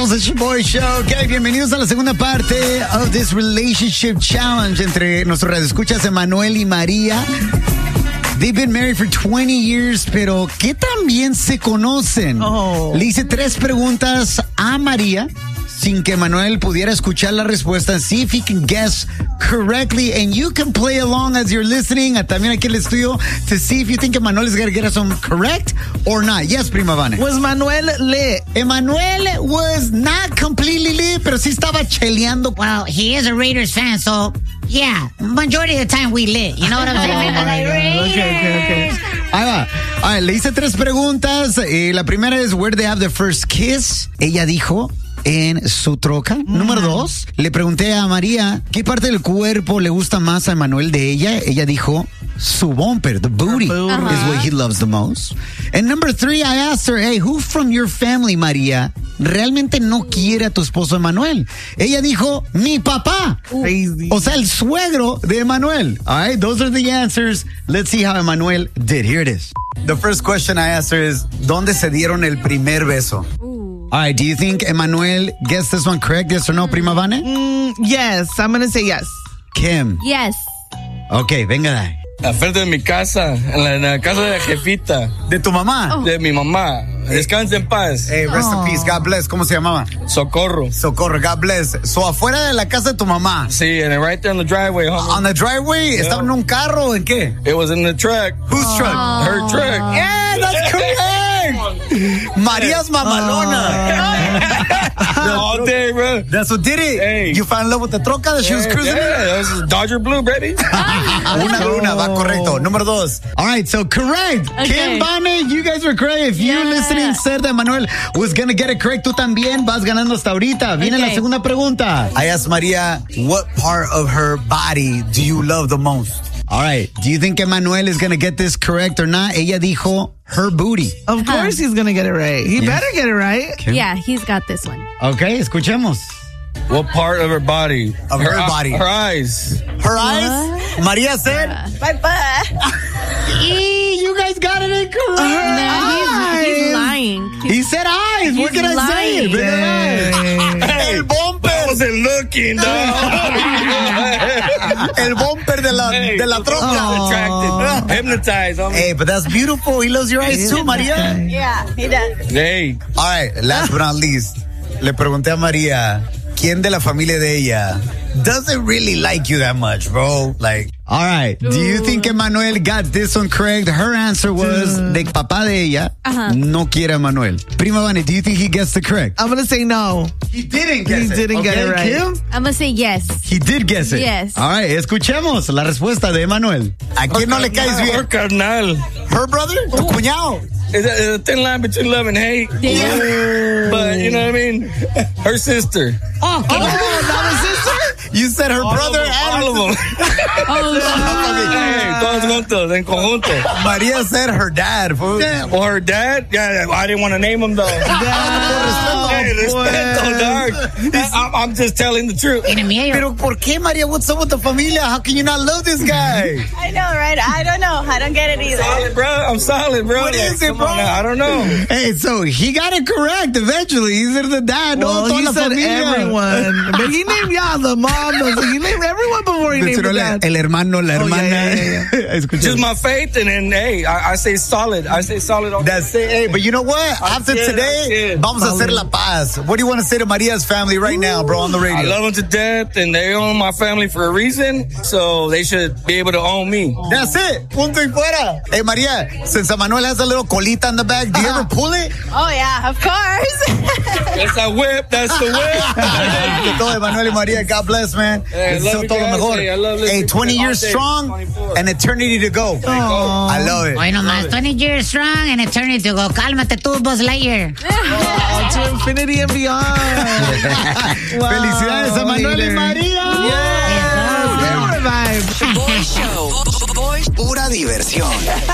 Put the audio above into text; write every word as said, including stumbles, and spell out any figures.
Somos el Show Show. Ok, bienvenidos a la segunda parte of this relationship challenge entre nuestros radioescuchas Emanuel y María. They've been married for twenty years, pero ¿qué tan bien se conocen? Oh. Le hice tres preguntas a María sin que Emanuel pudiera escuchar la respuesta. See if he can guess correctly, and you can play along as you're listening. También aquí en el estudio to see if you think Emanuel is going to get us some correct or not. Yes, Prima Vane. Was Manuel lit? Emanuel was not completely lit, pero sí estaba cheleando. Well, he is a Raiders fan, so yeah, majority of the time we lit. You know what I'm saying? Oh, Like, Raiders. Okay, okay, okay. Ahí va. A ver, le hice tres preguntas. Eh, la primera es, where did they have their first kiss? Ella dijo, en su troca. Mm. Número dos, le pregunté a María, ¿qué parte del cuerpo le gusta más a Emanuel de ella? Ella dijo, su bumper, the booty, uh-huh. is what he loves the most. And number three, I asked her, hey, who from your family, María, realmente no quiere a tu esposo Emanuel? Ella dijo, mi papá. Crazy. O sea, el suegro de Emanuel. All right, those are the answers. Let's see how Emanuel did. Here it is. The first question I asked her is, ¿dónde se dieron el primer beso? All right, do you think Emanuel gets this one correct? Yes or no, Prima Vane? Mm, yes, I'm going to say yes. Kim. Yes. Okay, venga. Al frente de mi casa, en la, en la casa de la jefita. ¿De tu mamá? Oh. De mi mamá. Descansa en paz. Hey, rest Oh. in peace. God bless. ¿Cómo se llamaba? Socorro. Socorro. God bless. So, afuera de la casa de tu mamá. Sí, and right there on the driveway, homie. On the driveway, Yeah. ¿estaba en un carro o en qué? It was in the truck. Whose truck? Her truck. Yeah, that's correct. María's mamalona. All day, bro. That's what did it. Hey. You fell in love with the troca that she was Yeah, cruising yeah, in? that was Dodger Blue, baby. Una de una, va correcto. Número dos. All right, so correct. Okay. Kim, Vane, you guys were correct. If Yeah. you listening said that Manuel was going to get it correct, tú también vas ganando hasta ahorita. Viene Okay. la segunda pregunta. I asked María, what part of her body do you love the most? All right, do you think Emanuel is going to get this correct or not? Ella dijo, her booty. Of Uh-huh. course he's going to get it right. He Yes. better get it right. Kim? Yeah, he's got this one. Okay, escuchemos. What part of her body? Of her eye- body. Her eyes. Her eyes? María said, E, you guys got it incorrect. No, he's, he's lying. He said eyes. He's What can I say? lying. El bumper. I wasn't looking, dog. El bumper de la, Hey, de la troca. attracted. Hypnotized, homie. Hey, but that's beautiful. He loves your eyes too, María. Yeah, he does. Hey. All right, last but not least, le pregunté a María, ¿quién de la familia de ella doesn't really like you that much, bro? Like, all right, do you think Emanuel got this one correct? Her answer was, de papá de ella, Uh-huh. no quiere a Emanuel. Prima Vane, do you think he gets the correct? I'm going to say no. He didn't guess He it. didn't get it right. Kim? I'm going to say yes. He did guess it. Yes. All right, escuchemos la respuesta de Emanuel. ¿A quién no le caes Her bien? carnal. Her brother? Tu cuñado. It's a, it's a thin line between love and hate. Yeah. But, you know what I mean? Her sister. Oh, okay. You said her brother and All of them. Hey, todos juntos, en conjunto. María said her dad. Fool. Well, her dad, yeah, I didn't want to name him though. Hey, respeto, dog. I'm, I'm just telling the truth. En el medio. Pero ¿por qué, María? What's up with the familia? How can you not love this guy? I know, right? I don't know. I don't get it either. Solid, bro. I'm solid, bro. What is it, Come bro? on now, I don't know. Hey, so he got it correct eventually. He said the dad. Well, no, toda he la said familia. everyone. But he named y'all, the mom. The, he named everyone before he named the Mencionó dad. el hermano, la Oh, hermana. yeah, yeah, yeah, Escucha. Just my faith, and then, hey, I, I say solid. I say solid. all That's it. Hey, but you know what? After it, today, I'm vamos a hacer la paz. What do you want to say to Maria's family right now, bro, on the I radio? love them to death, and they own my family for a reason, so they should be able to own me. That's it. Punto y fuera. Hey, Maria, since Manuel has a little colita in the back, do you ever pull it? Oh, yeah, of course. That's that whip. That's the whip. De todo, Manuel y María. God bless, man. Hey, I Deseo love you todo lo guys. mejor. Hey, I love listening Hey, to twenty that years all day, strong twenty-four. and eternity to go. I love it. Hoy nomás, twenty years strong and eternity to go. Cálmate tú, Buzz Lightyear. Oh, to infinity and beyond. Wow. Felicidades a Manuel y María. Yes. Power vibe. Show. Pura diversión.